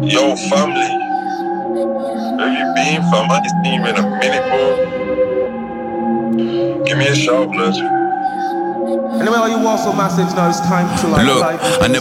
Yo, family, where you been, fam? I ain't seen you in a minute, bro. Give me a shout, blood. Anyway, all you also massive now, it's time to like. Look, I never